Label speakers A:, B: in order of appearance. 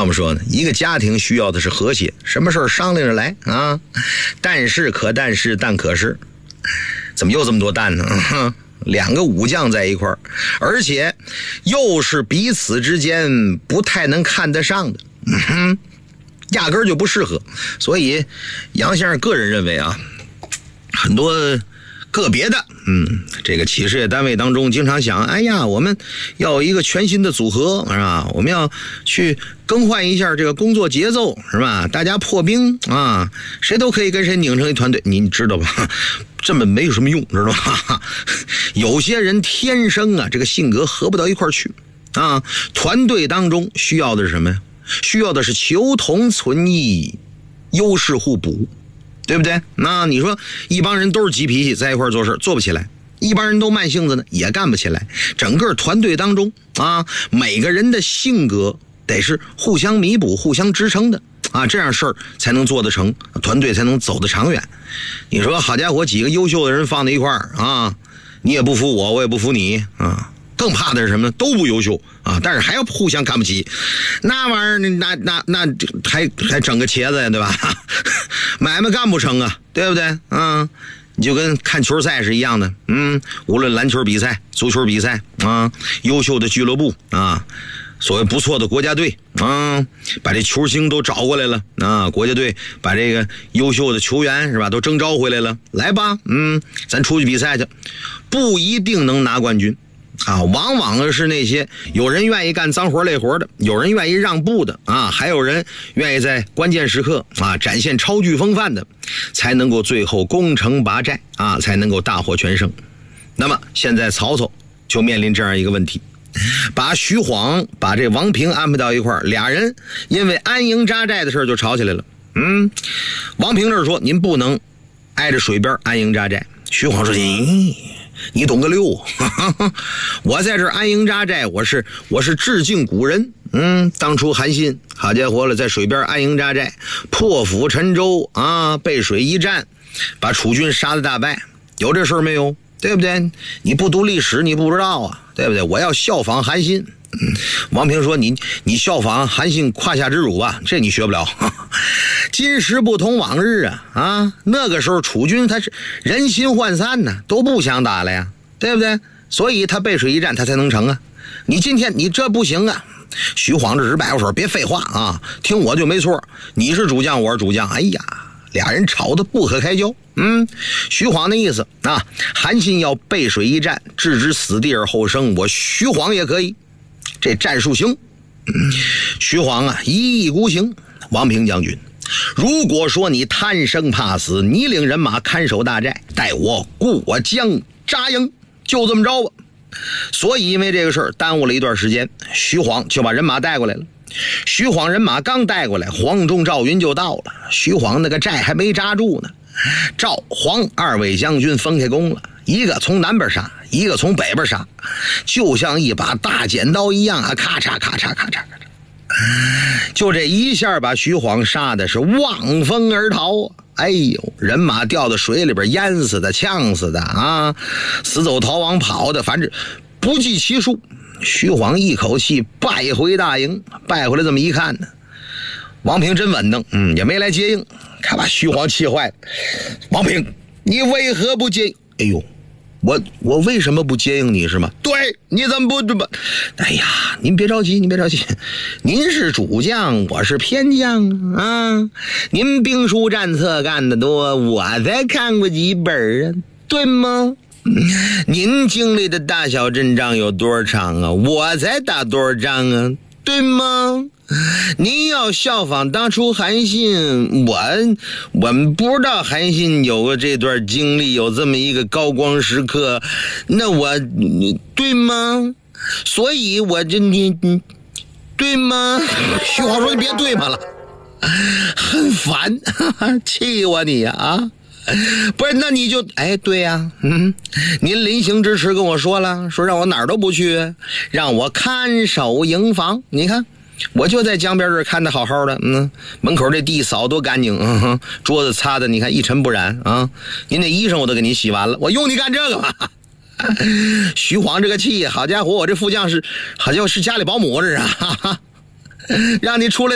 A: 么说呢？一个家庭需要的是和谐，什么事儿商量着来啊。但是但可是，怎么又这么多但呢？两个武将在一块儿，而且又是彼此之间不太能看得上的，压根儿就不适合。所以杨先生个人认为啊，很多个别的这个企事业单位当中经常想，哎呀，我们要有一个全新的组合，是吧？我们要去更换一下这个工作节奏，是吧？大家破冰啊，谁都可以跟谁拧成一团队，你知道吧？这么没有什么用，知道吧？有些人天生啊，这个性格合不到一块儿去啊。团队当中需要的是什么呀？需要的是求同存异，优势互补，对不对？那你说一帮人都是急脾气，在一块儿做事做不起来，一帮人都慢性子呢，也干不起来。整个团队当中啊，每个人的性格得是互相弥补、互相支撑的啊，这样事儿才能做得成，团队才能走得长远。你说好家伙，几个优秀的人放在一块儿啊，你也不服我，我也不服你啊。更怕的是什么呢？都不优秀啊，但是还要互相看不起，那玩意儿，那还整个茄子呀，对吧？买卖干不成啊，对不对？你就跟看球赛是一样的，无论篮球比赛、足球比赛啊，优秀的俱乐部啊，所谓不错的国家队啊，把这球星都找过来了啊，国家队把这个优秀的球员是吧，都征召回来了，来吧，咱出去比赛去，不一定能拿冠军。啊，往往是那些有人愿意干脏活累活的，有人愿意让步的啊，还有人愿意在关键时刻啊展现超巨风范的，才能够最后攻城拔寨啊，才能够大获全胜。那么现在曹操就面临这样一个问题，把徐晃把这王平安排到一块儿，俩人因为安营扎寨的事就吵起来了。王平这说您不能挨着水边安营扎寨，徐晃说你懂个六，我在这儿安营扎寨，我是致敬古人。当初韩信好家伙了，在水边安营扎寨，破釜沉舟啊，背水一战，把楚军杀得大败，有这事儿没有？对不对？你不读历史你不知道啊，对不对？我要效仿韩信。王平说你效仿韩信胯下之辱吧，这你学不了。今时不同往日啊，那个时候楚军他是人心涣散呢，都不想打了呀，对不对？所以他背水一战他才能成啊。你今天你这不行啊。徐晃这直摆过手，别废话啊，听我就没错，你是主将我是主将。哎呀，俩人吵得不可开交。徐晃的意思啊，韩信要背水一战，置之死地而后生，我徐晃也可以，这战术行。徐晃啊，一意孤行。王平将军，如果说你贪生怕死，你领人马看守大寨，待我过江扎营，就这么着吧。所以因为这个事儿耽误了一段时间，徐晃就把人马带过来了。徐晃人马刚带过来，黄忠、赵云就到了。徐晃那个寨还没扎住呢，赵黄二位将军分开攻了，一个从南边杀，一个从北边杀，就像一把大剪刀一样啊，咔嚓咔嚓咔嚓咔嚓，就这一下把徐晃杀的是望风而逃。哎呦，人马掉到水里边淹死的、呛死的啊，死走逃亡跑的，反正不计其数。徐晃一口气败回大营，败回来这么一看呢，王平真稳当，也没来接应，看把徐晃气坏了。王平，你为何不接应？哎呦，我为什么不接应你是吗？对，你怎么不这么？哎呀，您别着急，您是主将，我是偏将啊。您兵书战策干得多，我才看过几本啊，对吗？您经历的大小阵仗有多少场啊？我才打多少仗啊，对吗？您要效仿当初韩信，我们不知道韩信有过这段经历，有这么一个高光时刻，那对吗？所以我你对吗？徐晃说你别对吗了，很烦，气我你啊。不是，那你就对呀，您临行之时跟我说了，说让我哪儿都不去，让我看守营房。你看，我就在江边这儿看得好好的，门口这地扫多干净，桌子擦的你看一尘不染啊。您那衣裳我都给您洗完了，我用你干这个吗？徐晃这个气，好家伙，我这副将是好像是家里保姆这是啊，让你出来。